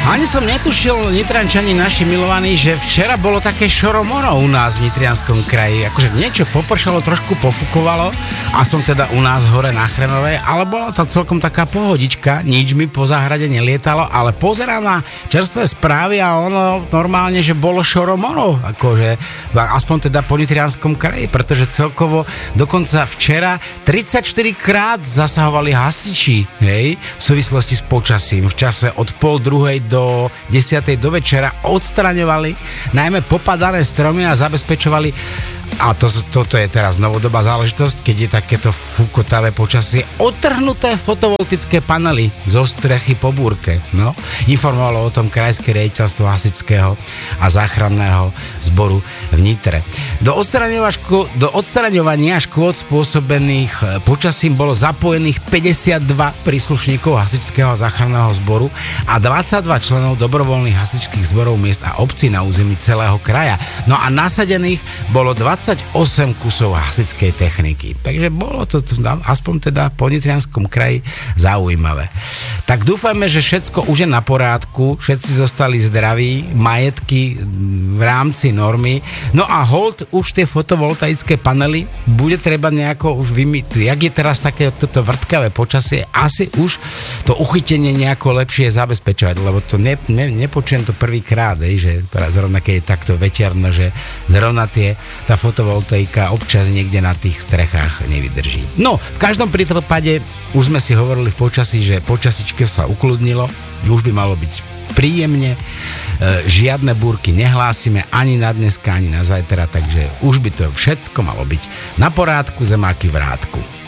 Ani som netušil, Nitrančani naši milovaní, že včera bolo také šoromoro u nás v Nitrianskom kraji. Akože niečo popršalo, trošku pofúkovalo, aspoň teda u nás hore na Chrenovej, ale bola to celkom taká pohodička, nič mi po záhrade nelietalo, ale pozerám na čerstvé správy a ono normálne, že bolo šoromoro, akože aspoň teda po Nitrianskom kraji, pretože celkovo dokonca včera 34 krát zasahovali hasiči, hej, v súvislosti s počasím. V čase od 12:30 do 10:00 do večera odstraňovali najmä popadané stromy a zabezpečovali, a toto je teraz novodobá záležitosť, keď je takéto fúkotavé počasie, odtrhnuté fotovoltické panely zo strechy po búrke. No, informovalo o tom Krajské riaditeľstvo hasičského a záchranného zboru v Nitre. Do odstraňovania škôd spôsobených počasím bolo zapojených 52 príslušníkov hasičského a záchranného zboru a 22 členov dobrovoľných hasičských zborov miest a obcí na území celého kraja. No a nasadených bolo 28 kusov hasičskej techniky. Takže bolo to aspoň teda po Nitrianskom kraji zaujímavé. Tak dúfajme, že všetko už je na porádku, všetci zostali zdraví, majetky v rámci normy. No a hold už tie fotovoltaické panely bude treba nejako už jak je teraz také toto vrtkavé počasie, asi už to uchytenie nejako lepšie zabezpečovať, lebo to nepočujem to prvýkrát, že zrovna keď je takto večerno, že zrovna tá fotovoltaika občas niekde na tých strechách nevydrží. No, v každom prípade už sme si hovorili v počasí, že počasičke sa ukludnilo, už by malo byť príjemne, žiadne búrky nehlásime ani na dneska, ani na zajtra, takže už by to všetko malo byť na porádku, zemáky v rádku.